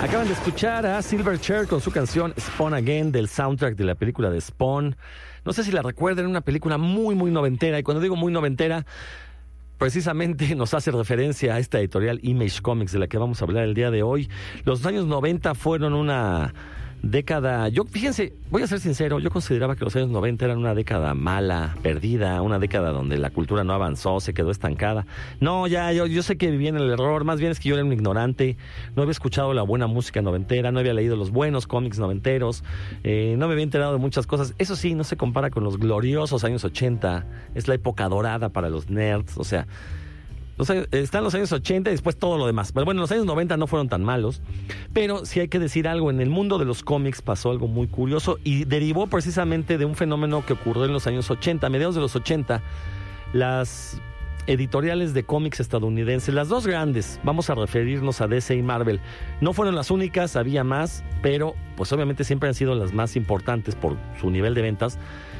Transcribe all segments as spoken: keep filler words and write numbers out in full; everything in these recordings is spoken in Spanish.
Acaban de escuchar a Silverchair con su canción Spawn Again del soundtrack de la película de Spawn. No sé si la recuerdan, una película muy, muy noventera. Y cuando digo muy noventera, precisamente nos hace referencia a esta editorial Image Comics de la que vamos a hablar el día de hoy. Los años noventa fueron una década, yo fíjense, voy a ser sincero, yo consideraba que los años noventa eran una década mala, perdida, una década donde la cultura no avanzó, se quedó estancada. No, ya, yo, yo sé que viví en el error, más bien es que yo era un ignorante, no había escuchado la buena música noventera, no había leído los buenos cómics noventeros, eh, no me había enterado de muchas cosas. Eso sí, no se compara con los gloriosos años ochenta, es la época dorada para los nerds, o sea, Los años, están los años ochenta y después todo lo demás. Pero bueno, los años noventa no fueron tan malos. Pero sí hay que decir algo. En el mundo de los cómics pasó algo muy curioso y derivó precisamente de un fenómeno que ocurrió en los años ochenta. A mediados de los ochenta, las editoriales de cómics estadounidenses, las dos grandes, vamos a referirnos a D C y Marvel, no fueron las únicas, había más, pero pues obviamente siempre han sido las más importantes por su nivel de ventas.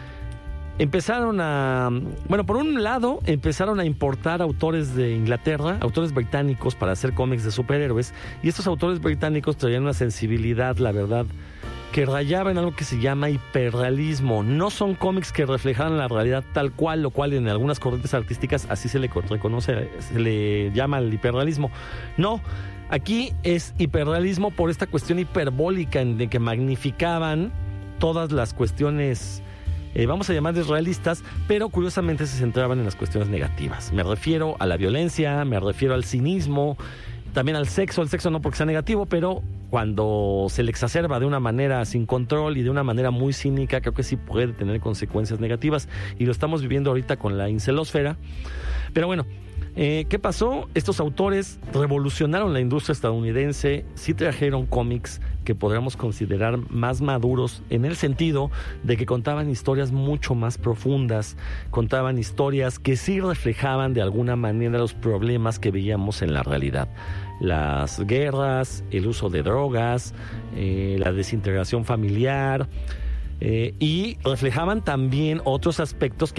Empezaron a, bueno, por un lado, empezaron a importar autores de Inglaterra, autores británicos para hacer cómics de superhéroes, y estos autores británicos traían una sensibilidad, la verdad, que rayaba en algo que se llama hiperrealismo. No son cómics que reflejaran la realidad tal cual, lo cual en algunas corrientes artísticas así se le reconoce, se le llama el hiperrealismo. No, aquí es hiperrealismo por esta cuestión hiperbólica en de que magnificaban todas las cuestiones, Eh, vamos a llamarles realistas, pero curiosamente se centraban en las cuestiones negativas. Me refiero a la violencia, me refiero al cinismo, también al sexo. El sexo no porque sea negativo, pero cuando se le exacerba de una manera sin control y de una manera muy cínica, creo que sí puede tener consecuencias negativas. Y lo estamos viviendo ahorita con la incelósfera. Pero bueno, Eh, ¿qué pasó? Estos autores revolucionaron la industria estadounidense, sí trajeron cómics que podríamos considerar más maduros en el sentido de que contaban historias mucho más profundas, contaban historias que sí reflejaban de alguna manera los problemas que veíamos en la realidad. Las guerras, el uso de drogas, eh, la desintegración familiar, eh, y reflejaban también otros aspectos que